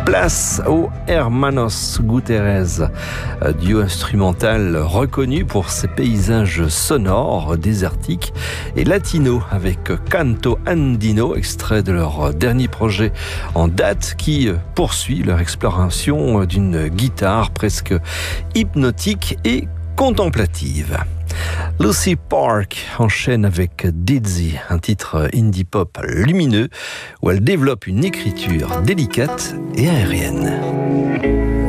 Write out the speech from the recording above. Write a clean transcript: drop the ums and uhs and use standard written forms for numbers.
Place aux Hermanos Gutierrez, duo instrumental reconnu pour ses paysages sonores, désertiques et latinos avec Canto Andino, extrait de leur dernier projet en date qui poursuit leur exploration d'une guitare presque hypnotique et contemplative. Lucy Park enchaîne avec Dizzy, un titre indie pop lumineux où elle développe une écriture délicate et aérienne.